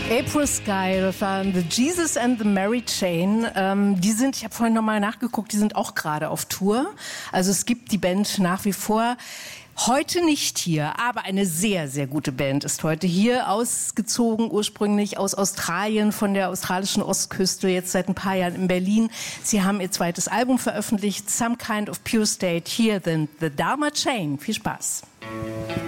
April Sky, das waren The Jesus and the Mary Chain. Die sind, ich habe vorhin nochmal nachgeguckt, die sind auch gerade auf Tour. Also es gibt die Band nach wie vor. Heute nicht hier, aber eine sehr, sehr gute Band ist heute hier, ausgezogen ursprünglich aus Australien, von der australischen Ostküste, jetzt seit ein paar Jahren in Berlin. Sie haben ihr zweites Album veröffentlicht, Some Kind of Pure State. Hier sind The Dharma Chain. Viel Spaß.